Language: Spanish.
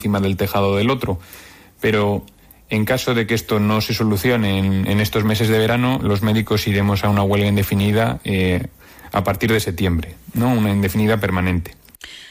encima del tejado del otro. Pero en caso de que esto no se solucione en estos meses de verano, los médicos iremos a una huelga indefinida a partir de septiembre, ¿no? Una indefinida permanente.